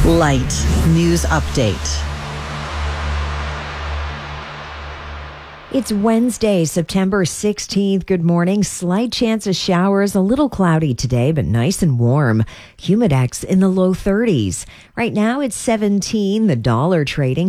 Light News Update. It's Wednesday, September 16th. Good morning. Slight chance of showers, a little cloudy today, but nice and warm. Humidex in the low 30s. Right now it's 17. The dollar trading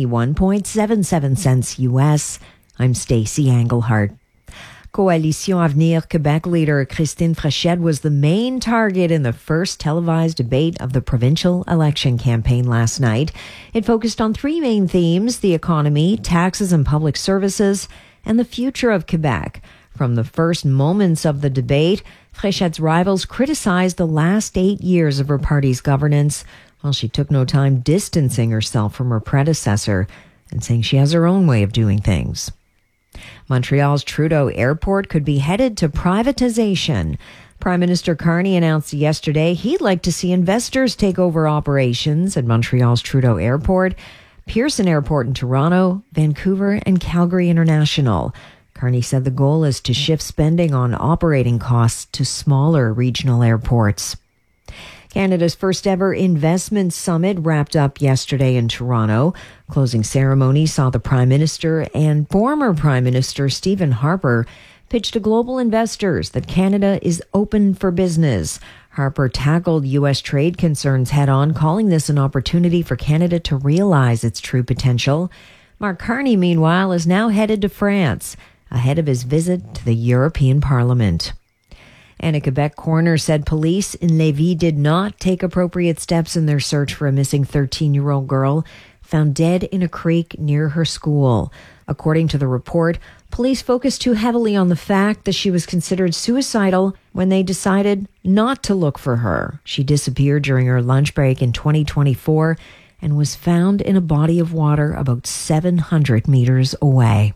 71.77 cents US. I'm Stacey Englehart. Coalition Avenir Québec leader Christine Frechette was the main target in the first televised debate of the provincial election campaign last night. It focused on three main themes: the economy, taxes and public services, and the future of Quebec. From the first moments of the debate, Frechette's rivals criticized the last 8 years of her party's governance, while she took no time distancing herself from her predecessor and saying she has her own way of doing things. Montreal's Trudeau Airport could be headed to privatization. Prime Minister Carney announced yesterday he'd like to see investors take over operations at Montreal's Trudeau Airport, Pearson Airport in Toronto, Vancouver, and Calgary International. Carney said the goal is to shift spending on operating costs to smaller regional airports. Canada's first ever investment summit wrapped up yesterday in Toronto. Closing ceremony saw the Prime Minister and former Prime Minister Stephen Harper pitch to global investors that Canada is open for business. Harper tackled U.S. trade concerns head on, calling this an opportunity for Canada to realize its true potential. Mark Carney, meanwhile, is now headed to France ahead of his visit to the European Parliament. And a Quebec coroner said police in Lévis did not take appropriate steps in their search for a missing 13-year-old girl found dead in a creek near her school. According to the report, police focused too heavily on the fact that she was considered suicidal when they decided not to look for her. She disappeared during her lunch break in 2024 and was found in a body of water about 700 meters away.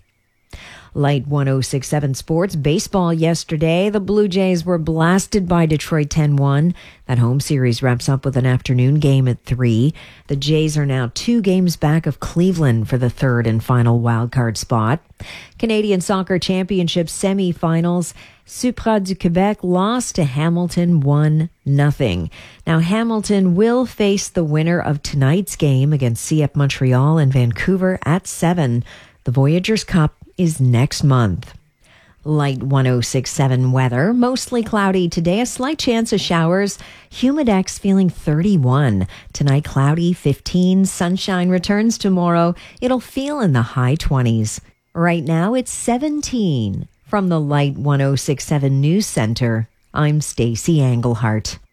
Light 106.7 Sports. Baseball yesterday. The Blue Jays were blasted by Detroit 10-1. That home series wraps up with an afternoon game at 3. The Jays are now 2 games back of Cleveland for the third and final wildcard spot. Canadian Soccer Championship semifinals. Supra du Québec lost to Hamilton 1-0. Now Hamilton will face the winner of tonight's game against CF Montreal in Vancouver at 7. The Voyageurs Cup is next month. Light 106.7 weather. Mostly cloudy today. A slight chance of showers. Humidex feeling 31. Tonight cloudy 15. Sunshine returns tomorrow. It'll feel in the high 20s. Right now it's 17. From the Light 106.7 News Center, I'm Stacey Englehart.